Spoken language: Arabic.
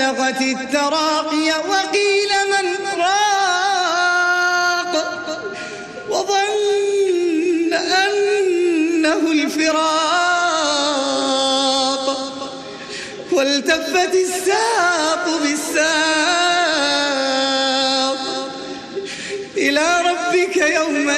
بلغت التراقي وقيل من راق وظن أنه الفراق والتفت الساق بالساق إلى ربك يومئذ